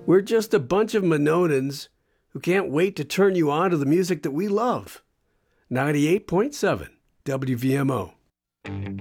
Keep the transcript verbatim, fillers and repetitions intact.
We're just a bunch of Monodans who can't wait to turn you on to the music that we love. ninety-eight point seven W V M O.